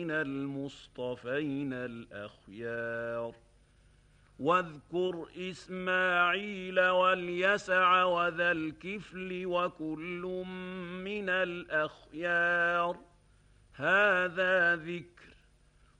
المصطفين الأخيار واذكر إسماعيل واليسع وذا الكفل وكل من الأخيار هذا ذكر